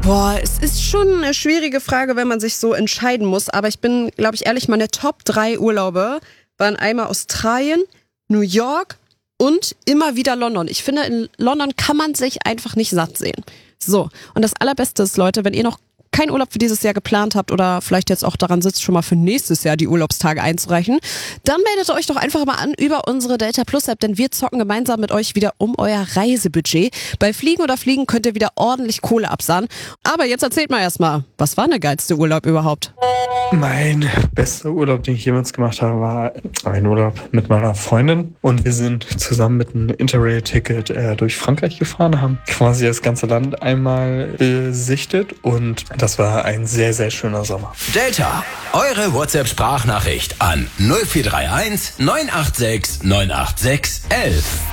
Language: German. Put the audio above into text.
Boah, es ist schon eine schwierige Frage, wenn man sich so entscheiden muss. Aber ich bin, glaube ich, ehrlich, meine Top 3 Urlaube waren einmal Australien, New York und immer wieder London. Ich finde, in London kann man sich einfach nicht satt sehen. So, und das Allerbeste ist, Leute, wenn ihr noch keinen Urlaub für dieses Jahr geplant habt oder vielleicht jetzt auch daran sitzt, schon mal für nächstes Jahr die Urlaubstage einzureichen, dann meldet euch doch einfach mal an über unsere Delta Plus App, denn wir zocken gemeinsam mit euch wieder um euer Reisebudget. Bei Fliegen oder Fliegen könnt ihr wieder ordentlich Kohle absahnen. Aber jetzt erzählt mal erstmal, was war der geilste Urlaub überhaupt? Mein bester Urlaub, den ich jemals gemacht habe, war ein Urlaub mit meiner Freundin. Und wir sind zusammen mit einem Interrail-Ticket durch Frankreich gefahren, haben quasi das ganze Land einmal besichtet und das war ein sehr, sehr schöner Sommer. Delta, eure WhatsApp-Sprachnachricht an 0431 986 986 11.